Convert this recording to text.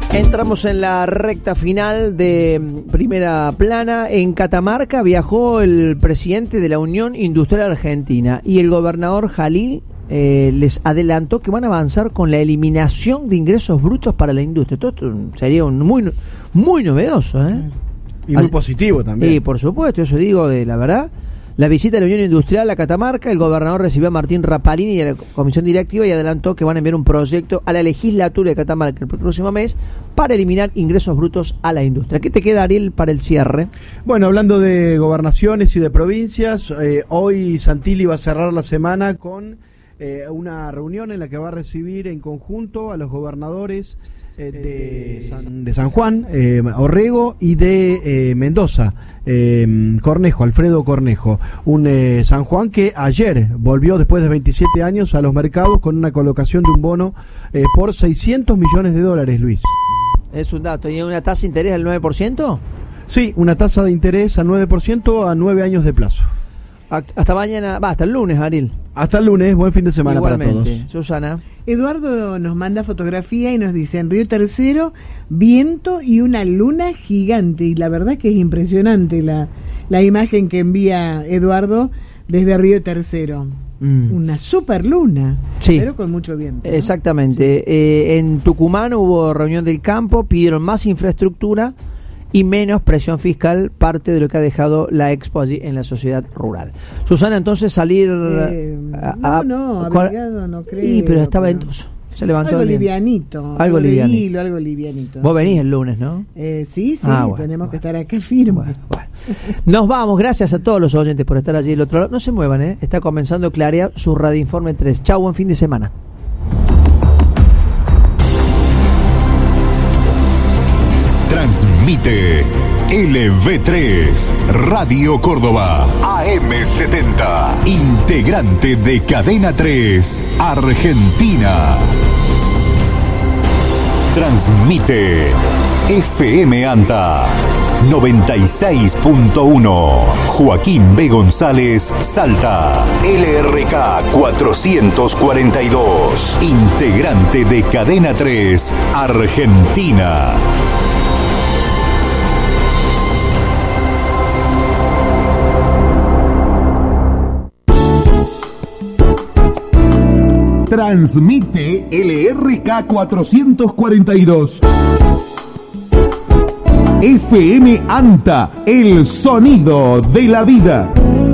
Entramos en la recta final de Primera Plana. En Catamarca viajó el presidente de la Unión Industrial Argentina y el gobernador Jalil les adelantó que van a avanzar con la eliminación de ingresos brutos para la industria. Todo esto sería muy novedoso, ¿eh? Y muy positivo también. Y por supuesto, eso digo de la verdad. La visita de la Unión Industrial a Catamarca, el gobernador recibió a Martín Rapalini y a la comisión directiva y adelantó que van a enviar un proyecto a la legislatura de Catamarca el próximo mes para eliminar ingresos brutos a la industria. ¿Qué te queda, Ariel, para el cierre? Bueno, hablando de gobernaciones y de provincias, hoy Santilli va a cerrar la semana con una reunión en la que va a recibir en conjunto a los gobernadores de San Juan, Orrego, y de Mendoza, Alfredo Cornejo, un San Juan que ayer volvió después de 27 años a los mercados con una colocación de un bono por $600 millones, Luis. Es un dato. ¿Y una tasa de interés del 9%? Sí, una tasa de interés al 9% a 9 años de plazo. Hasta mañana, hasta el lunes, Ariel. Hasta el lunes, buen fin de semana. Igualmente, para todos. Susana. Eduardo nos manda fotografía y nos dice: en Río Tercero, viento y una luna gigante. Y la verdad que es impresionante la imagen que envía Eduardo desde Río Tercero. Una super luna, sí, pero con mucho viento, ¿no? Exactamente. Sí. En Tucumán hubo reunión del campo, pidieron más infraestructura y menos presión fiscal, parte de lo que ha dejado la Expo allí en la sociedad rural. Susana, entonces salir... abrigado no creo. Sí, pero está ventoso. Se levantó algo livianito. Algo livianito. Vos venís el lunes, ¿no? Sí, tenemos que estar acá firmes. Bueno. Nos vamos, gracias a todos los oyentes por estar allí del otro lado. No se muevan, está comenzando Clarea, su Radio Informe 3. Chau, buen fin de semana. Transmite LV3 Radio Córdoba AM70, integrante de Cadena 3 Argentina. Transmite FM Anta 96.1 Joaquín B. González, Salta. LRK 442, integrante de Cadena 3 Argentina. Transmite LRK 442. FM Anta, el sonido de la vida.